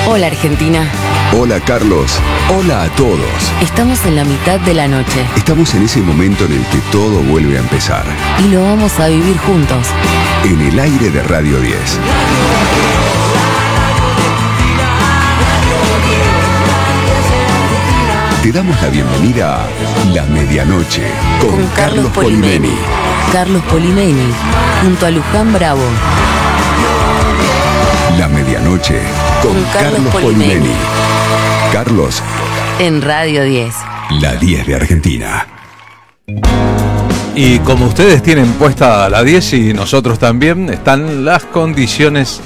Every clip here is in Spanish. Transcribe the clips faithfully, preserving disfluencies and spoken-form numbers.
Hola Argentina. Hola Carlos. Hola a todos. Estamos en la mitad de la noche. Estamos en ese momento en el que todo vuelve a empezar. Y lo vamos a vivir juntos. En el aire de Radio diez. Te damos la bienvenida a La Medianoche con, con Carlos, Carlos Polimeni. Carlos Polimeni, junto a Luján Bravo. La Medianoche con, con Carlos, Carlos Polimeni. Polimeni. Carlos. En Radio diez. La diez de Argentina. Y como ustedes tienen puesta la diez y nosotros también, están las condiciones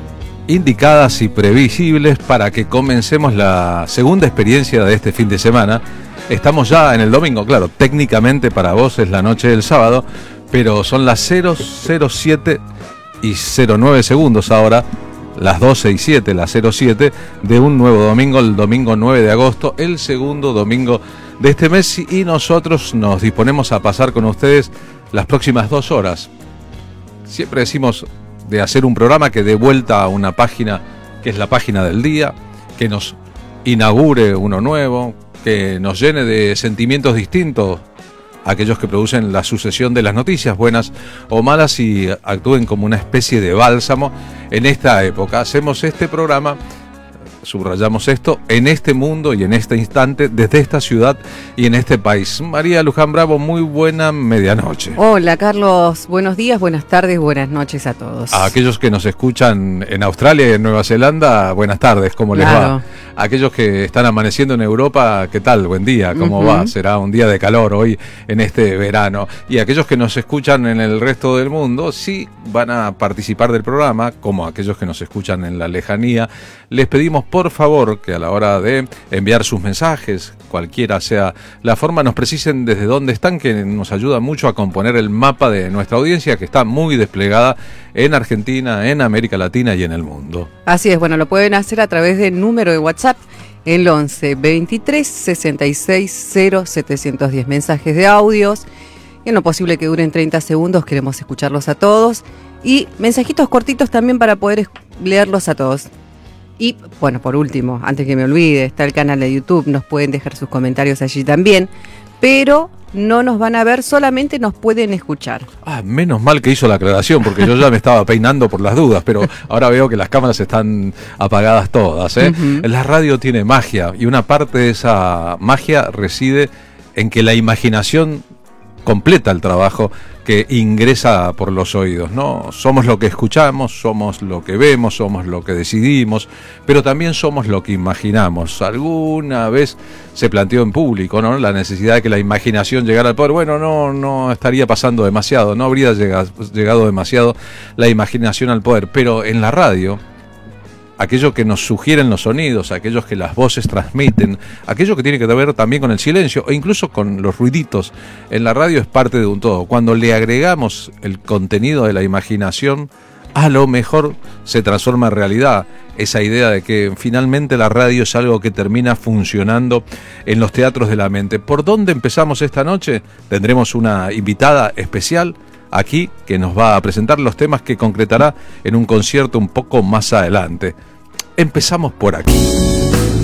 indicadas y previsibles para que comencemos la segunda experiencia de este fin de semana. Estamos ya en el domingo, claro, técnicamente para vos es la noche del sábado, pero son las cero cero siete y cero nueve segundos ahora, las doce y siete, las cero siete de un nuevo domingo, el domingo nueve de agosto, el segundo domingo de este mes, y nosotros nos disponemos a pasar con ustedes las próximas dos horas. Siempre decimos de hacer un programa que dé vuelta a una página que es la página del día, que nos inaugure uno nuevo, que nos llene de sentimientos distintos, aquellos que producen la sucesión de las noticias, buenas o malas, y actúen como una especie de bálsamo en esta época. Hacemos este programa, subrayamos esto, en este mundo y en este instante, desde esta ciudad y en este país. María Luján Bravo, muy buena medianoche. Hola Carlos, buenos días, buenas tardes, buenas noches a todos. A aquellos que nos escuchan en Australia y en Nueva Zelanda, buenas tardes, ¿cómo les claro. va? Aquellos que están amaneciendo en Europa, ¿qué tal? Buen día, ¿cómo uh-huh. va? Será un día de calor hoy en este verano. Y aquellos que nos escuchan en el resto del mundo, sí van a participar del programa, como aquellos que nos escuchan en la lejanía. Les pedimos por favor que a la hora de enviar sus mensajes, cualquiera sea la forma, nos precisen desde dónde están, que nos ayuda mucho a componer el mapa de nuestra audiencia, que está muy desplegada en Argentina, en América Latina y en el mundo. Así es, bueno, lo pueden hacer a través del número de WhatsApp, el once veintitrés sesenta y seis cero setecientos diez. Mensajes de audios, en lo posible que duren treinta segundos, queremos escucharlos a todos, y mensajitos cortitos también para poder leerlos a todos. Y bueno, por último, antes que me olvide, está el canal de YouTube, nos pueden dejar sus comentarios allí también, pero no nos van a ver, solamente nos pueden escuchar. Ah, menos mal que hizo la aclaración, porque yo ya me estaba peinando por las dudas, pero ahora veo que las cámaras están apagadas todas, ¿eh? Uh-huh. La radio tiene magia, y una parte de esa magia reside en que la imaginación completa el trabajo que ingresa por los oídos, ¿no? Somos lo que escuchamos, somos lo que vemos, somos lo que decidimos, pero también somos lo que imaginamos. Alguna vez se planteó en público, ¿no?, la necesidad de que la imaginación llegara al poder. Bueno, no, no estaría pasando demasiado, no habría llegado, llegado demasiado la imaginación al poder, pero en la radio, aquello que nos sugieren los sonidos, aquellos que las voces transmiten, aquello que tiene que ver también con el silencio e incluso con los ruiditos, en la radio es parte de un todo. Cuando le agregamos el contenido de la imaginación, a lo mejor se transforma en realidad esa idea de que finalmente la radio es algo que termina funcionando en los teatros de la mente. ¿Por dónde empezamos esta noche? Tendremos una invitada especial aquí, que nos va a presentar los temas que concretará en un concierto un poco más adelante. Empezamos por aquí.